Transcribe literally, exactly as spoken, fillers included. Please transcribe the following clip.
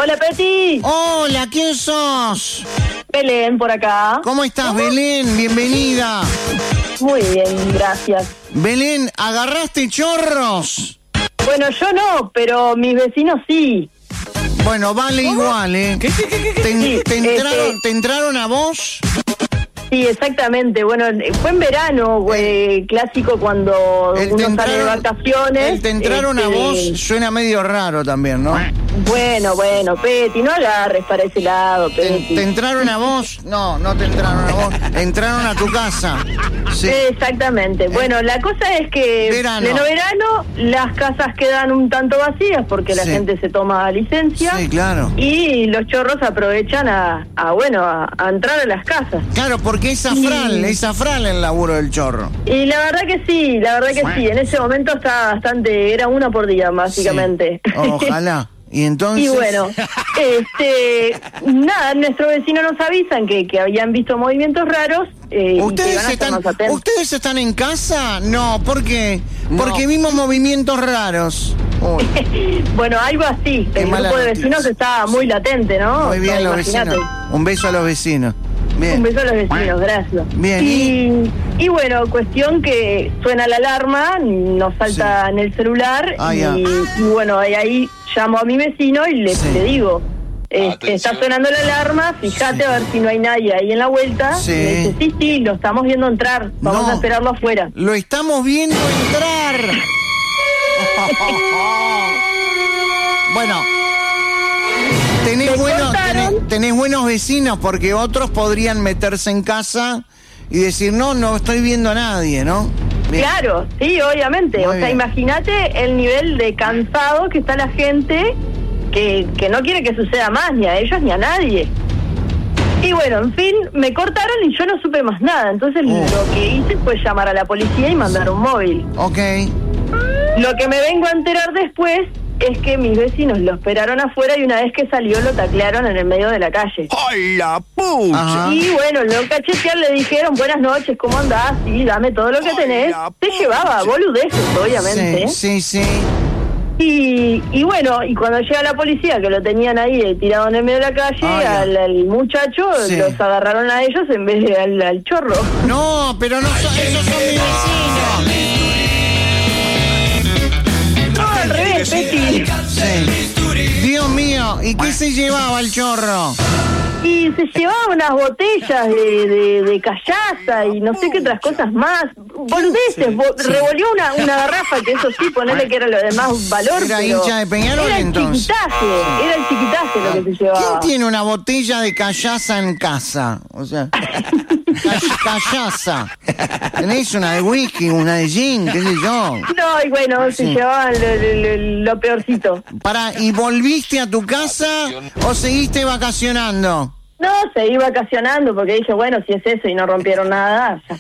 Hola, Peti. Hola, ¿quién sos? Belén, por acá. ¿Cómo estás, Belén? Bienvenida. Muy bien, gracias. Belén, ¿agarraste chorros? Bueno, yo no, pero mis vecinos sí. Bueno, vale igual, ¿eh? ¿Qué, qué, qué, qué, qué? ¿Te, Sí, te entraron, este- ¿Te entraron a vos? Sí, exactamente. Bueno, fue en verano, güey, clásico cuando El uno te sale de entraron- vacaciones. El te entraron a este, vos suena medio raro también, ¿no? Bueno, bueno, Peti, no agarres para ese lado, ¿Te, Peti. te entraron a vos? No, no te entraron a vos. Entraron a tu casa. Sí. Exactamente. Bueno, la cosa es que Verano. pleno verano las casas quedan un tanto vacías porque la Sí. gente se toma licencia. Sí, claro. Y los chorros aprovechan a, a bueno, a, a entrar a las casas. Claro, porque es afral, es afral el laburo del chorro. Y la verdad que sí, la verdad que sí. En ese momento estaba bastante, era una por día, básicamente. Sí. Ojalá. Y entonces... Y bueno, este, nada, nuestros vecinos nos avisan que, que habían visto movimientos raros. Eh, y que ¿Ustedes iban a estar están, más atentos. ¿Ustedes están en casa? No, ¿por qué? No. Porque vimos movimientos raros. Uy, Bueno, algo así. Qué El mala grupo de noticia. vecinos estaba muy latente, ¿no? muy bien O sea, los imagínate. vecinos. Un beso a los vecinos. Bien. Un beso a los vecinos, gracias. Bien, Y, y bueno, cuestión que suena la alarma, nos salta Sí. en el celular Ah, y, ya. y bueno, ahí, ahí llamo a mi vecino y le, Sí. le digo, este, está sonando la alarma, fíjate Sí. a ver si no hay nadie ahí en la vuelta. Sí. Y me dice, sí, sí, lo estamos viendo entrar, vamos No. a esperarlo afuera. Lo estamos viendo entrar. Bueno, tenés, Me buenos, cortaron. tenés, tenés buenos vecinos porque otros podrían meterse en casa y decir, no, no estoy viendo a nadie, ¿no? Bien. Claro, sí, obviamente. Muy o sea, bien. imagínate el nivel de cansado que está la gente que, que no quiere que suceda más, ni a ellos ni a nadie. Y bueno, en fin, me cortaron y yo no supe más nada. Entonces Oh. lo que hice fue llamar a la policía y mandar un móvil. Ok. Lo que me vengo a enterar después es que mis vecinos lo esperaron afuera y una vez que salió lo taclearon en el medio de la calle. ¡Ay, la pucha! Ajá. Y bueno, lo cachetear le dijeron, buenas noches, ¿cómo andás? Sí, dame todo lo que Ay, tenés. la Te pucha. llevaba boludeces, obviamente. Sí, sí, sí. Y, y bueno, y cuando llega la policía, que lo tenían ahí eh, tirado en el medio de la calle, Ah, ya. al, al muchacho Sí. los agarraron a ellos en vez de al, al chorro. No, pero no son, esos son mis vecinos. No, al revés, Peti. Sí. Dios mío, ¿y qué se llevaba el chorro? Y se llevaba unas botellas de, de, de callaza y no sé qué otras cosas más. Boludeces, bo- revolvió una, una garrafa, que eso sí, ponerle que era lo de más valor. Era pero hincha de Peñarol, era el entonces. chiquitaje, era el chiquitaje lo que se ¿Quién llevaba. tiene una botella de callaza en casa? O sea, ca- callaza. Tenés una de whisky, una de gin, qué sé yo. No, y bueno, se Sí. llevaban lo, lo- lo- lo peorcito. Pará, ¿y volviste a tu casa o seguiste vacacionando? No, seguí vacacionando porque dije, bueno, si es eso y no rompieron nada, ya